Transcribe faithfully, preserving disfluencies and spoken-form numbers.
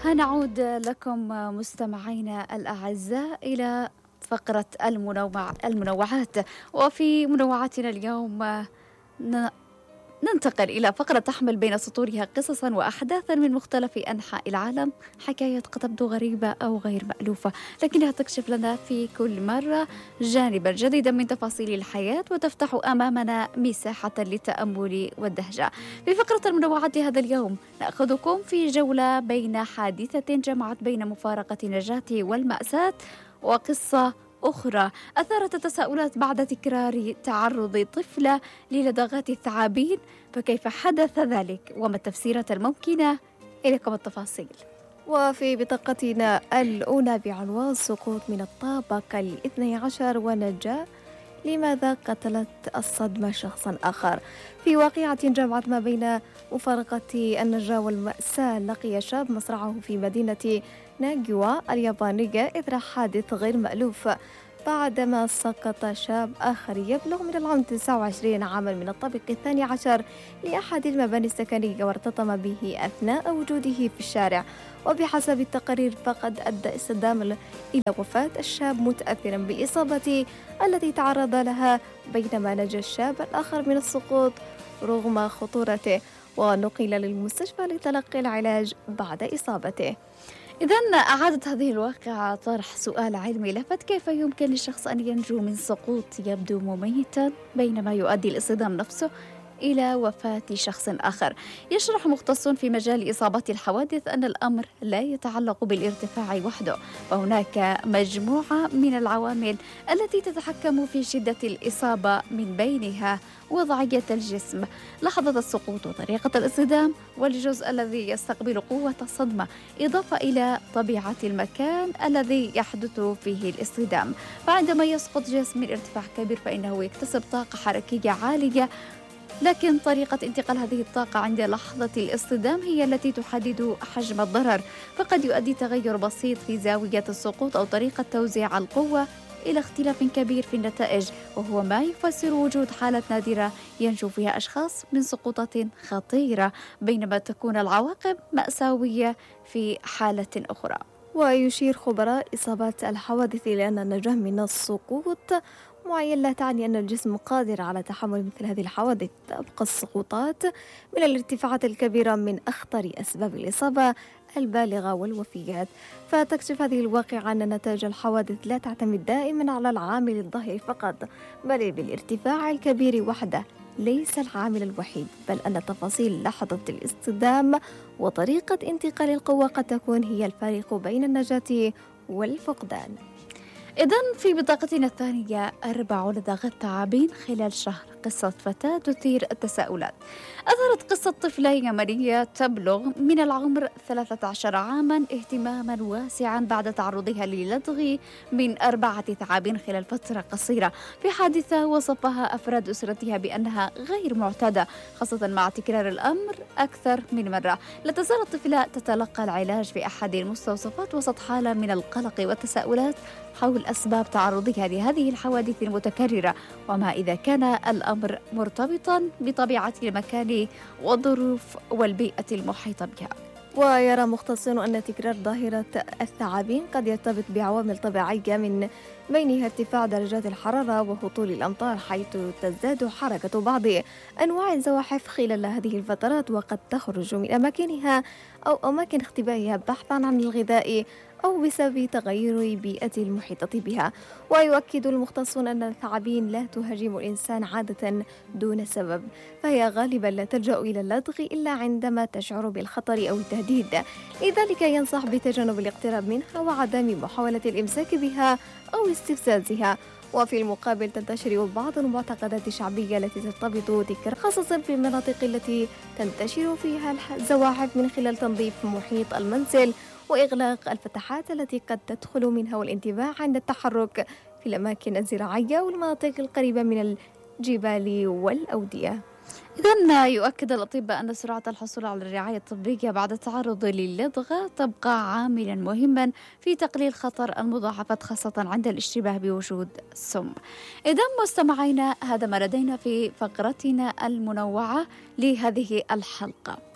هنعود لكم مستمعينا الأعزاء إلى فقرة المنوع المنوعات. وفي منوعاتنا اليوم ن- ننتقل إلى فقرة تحمل بين سطورها قصصا وأحداثا من مختلف أنحاء العالم، حكايات قد تبدو غريبة أو غير مألوفة لكنها تكشف لنا في كل مرة جانبا جديدا من تفاصيل الحياة وتفتح أمامنا مساحة للتأمل والدهشة. في فقرة المنوعات هذا اليوم نأخذكم في جولة بين حادثة جمعت بين مفارقة نجاة والمأساة وقصة أخرى أثارت التساؤلات بعد تكرار تعرض طفلة للدغات الثعابين. فكيف حدث ذلك وما التفسيرات الممكنة؟ إليكم التفاصيل. وفي بطاقتنا الأولى بعنوان سقوط من الطابق الاثني عشر ونجاة، لماذا قتلت الصدمة شخصا آخر؟ في واقعة جمعت ما بين مفارقة النجاة والمأساة، لقي شاب مصرعه في مدينة ناجوا اليابانية إثر حادث غير مألوف بعدما سقط شاب آخر يبلغ من العمر تسعة وعشرين عاما من الطابق الثاني عشر لأحد المباني السكنية وارتطم به أثناء وجوده في الشارع. وبحسب التقارير فقد أدى اصطدام إلى وفاة الشاب متأثرا بالإصابة التي تعرض لها، بينما نجا الشاب الآخر من السقوط رغم خطورته ونقل للمستشفى لتلقي العلاج بعد إصابته. إذن أعادت هذه الواقعة طرح سؤال علمي لفت: كيف يمكن للشخص أن ينجو من سقوط يبدو مميتا بينما يؤدي الاصطدام نفسه إلى وفاة شخص آخر؟ يشرح مختص في مجال إصابات الحوادث أن الأمر لا يتعلق بالارتفاع وحده، فهناك مجموعة من العوامل التي تتحكم في شدة الإصابة، من بينها وضعية الجسم، لحظة السقوط وطريقة الاصطدام والجزء الذي يستقبل قوة الصدمة، إضافة إلى طبيعة المكان الذي يحدث فيه الاصطدام. فعندما يسقط جسم من ارتفاع كبير فإنه يكتسب طاقة حركية عالية، لكن طريقة انتقال هذه الطاقة عند لحظة الاصطدام هي التي تحدد حجم الضرر. فقد يؤدي تغير بسيط في زاوية السقوط أو طريقة توزيع القوة إلى اختلاف كبير في النتائج، وهو ما يفسر وجود حالة نادرة ينجو فيها أشخاص من سقوطات خطيرة، بينما تكون العواقب مأساوية في حالة أخرى. ويشير خبراء إصابات الحوادث إلى أن النجاة من السقوط معين لا تعني أن الجسم قادر على تحمل مثل هذه الحوادث. تبقى السقوطات من الارتفاعات الكبيرة من أخطر أسباب الإصابة البالغة والوفيات. فتكشف هذه الواقعة أن نتائج الحوادث لا تعتمد دائما على العامل الظاهري فقط، بل بالارتفاع الكبير وحده ليس العامل الوحيد، بل أن تفاصيل لحظة الاصطدام وطريقة انتقال القوة قد تكون هي الفارق بين النجاة والفقدان. إذن في بطاقتنا الثانية أربع لدغات ثعابين خلال شهر، قصة فتاة تثير التساؤلات. أثرت قصة طفلة يمنية تبلغ من العمر ثلاثة عشر عاما اهتماما واسعا بعد تعرضها للدغ من أربعة ثعابين خلال فترة قصيرة، في حادثة وصفها أفراد أسرتها بأنها غير معتادة، خاصة مع تكرار الأمر أكثر من مرة. لا تزال الطفلة تتلقى العلاج في أحد المستوصفات وسط حالة من القلق والتساؤلات حول أسباب تعرضها لهذه الحوادث المتكررة، وما إذا كان الأمر مرتبطا بطبيعة المكان والظروف والبيئة المحيطة بها. ويرى مختصون أن تكرار ظاهرة الثعابين قد يرتبط بعوامل طبيعية، من بينها ارتفاع درجات الحرارة وهطول الأمطار، حيث تزداد حركة بعض أنواع الزواحف خلال هذه الفترات وقد تخرج من أماكنها أو أماكن اختبائها بحثا عن الغذاء أو بسبب تغير البيئة المحيطة بها. ويؤكد المختصون أن الثعابين لا تهاجم الإنسان عادة دون سبب، فهي غالبا لا تلجأ إلى اللدغ إلا عندما تشعر بالخطر أو التهديد، لذلك ينصح بتجنب الاقتراب منها وعدم محاولة الإمساك بها أو استفزازها. وفي المقابل تنتشر بعض المعتقدات الشعبية التي ترتبط تكرار، خاصة في المناطق التي تنتشر فيها الزواحف، من خلال تنظيف محيط المنزل وإغلاق الفتحات التي قد تدخل منها، والانتباه عند التحرك في الأماكن الزراعية والمناطق القريبة من الجبال والأودية. إذن يؤكد الأطباء أن سرعة الحصول على الرعاية الطبية بعد التعرض للدغة تبقى عاملا مهما في تقليل خطر المضاعفات، خاصة عند الاشتباه بوجود سم. إذن مستمعينا، هذا ما لدينا في فقرتنا المنوعة لهذه الحلقة.